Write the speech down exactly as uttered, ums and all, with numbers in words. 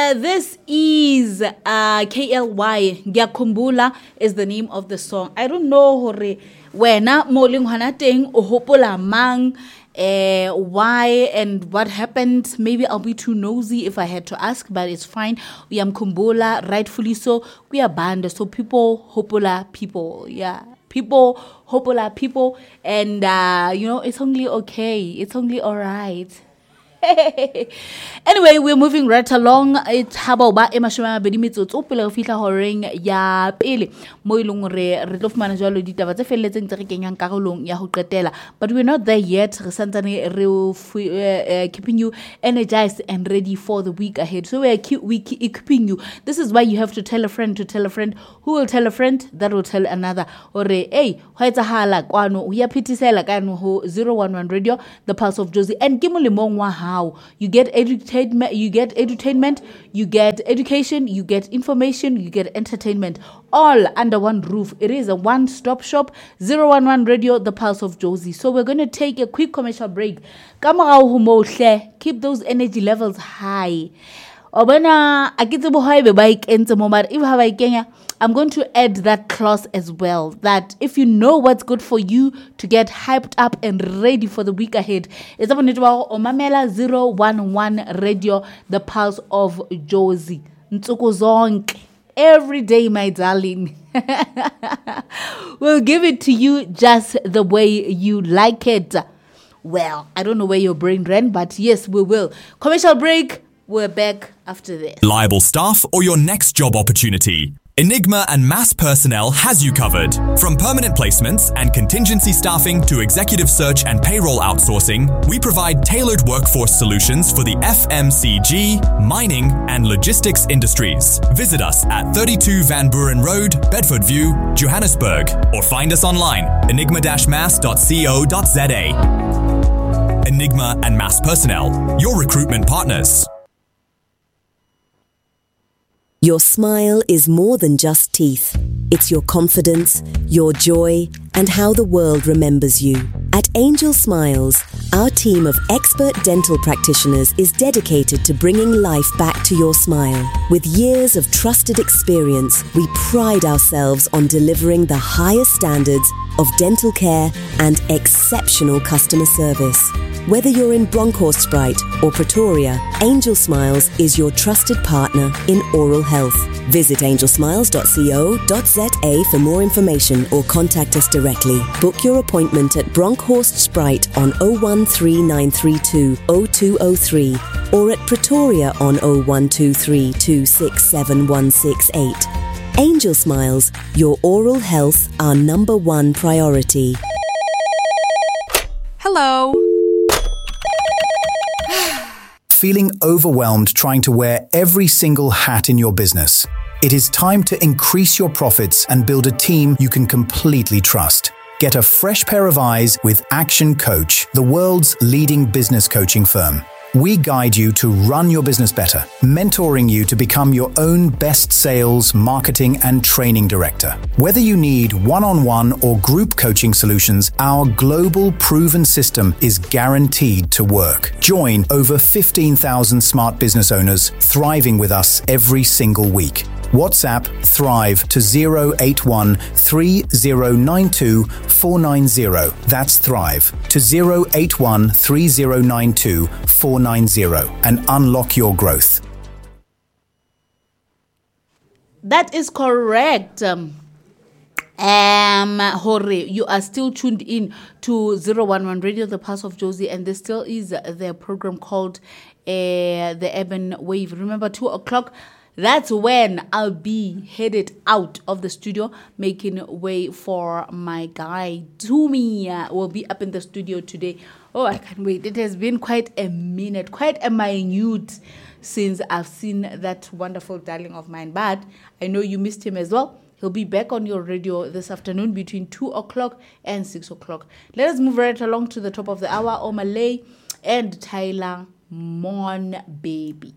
Uh, this is uh, K L Y. Ngiyakhumbula is the name of the song. I don't know hore wena moling hana teng o hopola mang uh, why and what happened. Maybe I'll be too nosy if I had to ask, but it's fine. We am Kumbula, rightfully so. We are band, so people hopola people. Yeah. People, hopola people, and uh, you know, it's only okay. It's only all right. Anyway, we're moving right along. It's haba ba emashoma be dimetsotso pele go fitla horeng ya pele mo ilong re re tlo fumana jalo ditaba tse felletseng tse re kenyang karolong ya ho qetela, but we're not there yet. Re santsane re keeping you energized and ready for the week ahead, so we're keep we keep equipping you. This is why you have to tell a friend to tell a friend who will tell a friend that will tell another. Ore hey ho etsahala kwano o ya phitisela kano ho zero one one radio, the pulse of Jozi, and ke molemong wa how you get educated, you get edutainment, you get education, you get information, you get entertainment, all under one roof. It is a one-stop shop. zero one one radio, the pulse of Jozi. So we're going to take a quick commercial break. Keep those energy levels high. Obana akitse bohaebe ba ikentse mo mara if ha ba ikenya, I'm going to add that clause as well, that if you know what's good for you to get hyped up and ready for the week ahead, it's about Omamela zero one one radio, the pulse of Jozi. Ntsuku zonke, every day, my darling. We'll give it to you just the way you like it. Well, I don't know where your brain ran, but yes, we will. Commercial break. We're back after this. Liable staff or your next job opportunity? Enigma and Mass Personnel has you covered. From permanent placements and contingency staffing to executive search and payroll outsourcing, we provide tailored workforce solutions for the F M C G, mining and logistics industries. Visit us at thirty-two Van Buren Road, Bedford View, Johannesburg, or find us online, enigma dash mass dot co dot za. Enigma and Mass Personnel, your recruitment partners. Your smile is more than just teeth. It's your confidence, your joy, and how the world remembers you. At Angel Smiles, our team of expert dental practitioners is dedicated to bringing life back to your smile. With years of trusted experience, we pride ourselves on delivering the highest standards of dental care and exceptional customer service. Whether you're in Bronkhorstspruit or Pretoria, Angel Smiles is your trusted partner in oral health. Visit angel smiles dot co dot za for more information or contact us directly. Book your appointment at Bronkhorstspruit on zero one three nine three two zero two zero three or at Pretoria on zero one two three two six seven one six eight. Angel Smiles, your oral health, our number one priority. Hello. Feeling overwhelmed trying to wear every single hat in your business? It is time to increase your profits and build a team you can completely trust. Get a fresh pair of eyes with Action Coach, the world's leading business coaching firm. We guide you to run your business better, mentoring you to become your own best sales, marketing, and training director. Whether you need one-on-one or group coaching solutions, our global proven system is guaranteed to work. Join over fifteen thousand smart business owners thriving with us every single week. WhatsApp Thrive to zero eight one three zero nine two four nine zero. That's Thrive to zero eight one three zero nine two four nine zero and unlock your growth. That is correct. Um, um Hore, you are still tuned in to zero one one Radio, the Pulse of Jozi, and there still is their program called uh, The Urban Wave. Remember, two o'clock. That's when I'll be headed out of the studio, making way for my guy, Tumi. Uh, will be up in the studio today. Oh, I can't wait. It has been quite a minute, quite a minute since I've seen that wonderful darling of mine. But I know you missed him as well. He'll be back on your radio this afternoon between two o'clock and six o'clock. Let us move right along to the top of the hour. Omalay and Tyler Mon Baby.